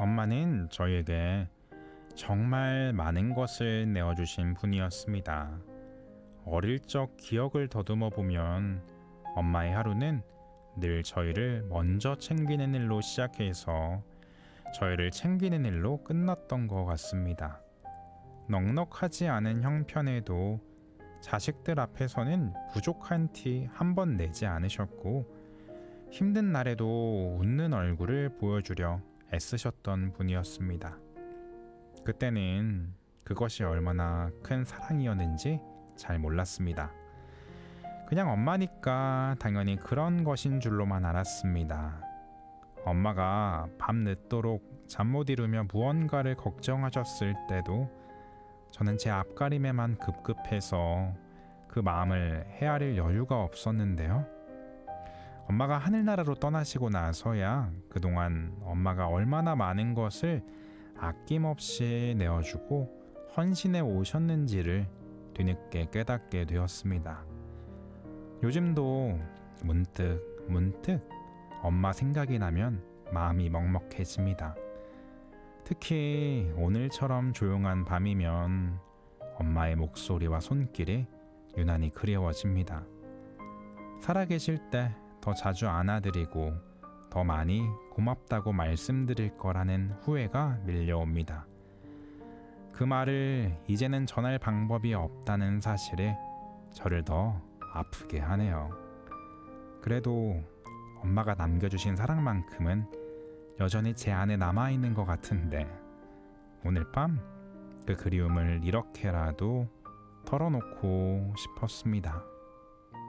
엄마는 저희에게 정말 많은 것을 내어주신 분이었습니다. 어릴 적 기억을 더듬어 보면 엄마의 하루는 늘 저희를 먼저 챙기는 일로 시작해서 저희를 챙기는 일로 끝났던 것 같습니다. 넉넉하지 않은 형편에도 자식들 앞에서는 부족한 티 한 번 내지 않으셨고, 힘든 날에도 웃는 얼굴을 보여주려 애쓰셨던 분이었습니다. 그때는 그것이 얼마나 큰 사랑이었는지 잘 몰랐습니다. 그냥 엄마니까 당연히 그런 것인 줄로만 알았습니다. 엄마가 밤 늦도록 잠 못 이루며 무언가를 걱정하셨을 때도 저는 제 앞가림에만 급급해서 그 마음을 헤아릴 여유가 없었는데요. 엄마가 하늘나라로 떠나시고 나서야 그동안 엄마가 얼마나 많은 것을 아낌없이 내어주고 헌신해 오셨는지를 뒤늦게 깨닫게 되었습니다. 요즘도 문득 엄마 생각이 나면 마음이 먹먹해집니다. 특히 오늘처럼 조용한 밤이면 엄마의 목소리와 손길이 유난히 그리워집니다. 살아계실 때 더 자주 안아드리고 더 많이 고맙다고 말씀드릴 거라는 후회가 밀려옵니다. 그 말을 이제는 전할 방법이 없다는 사실에 저를 더 아프게 하네요. 그래도 엄마가 남겨주신 사랑만큼은 여전히 제 안에 남아있는 것 같은데, 오늘 밤 그 그리움을 이렇게라도 털어놓고 싶었습니다.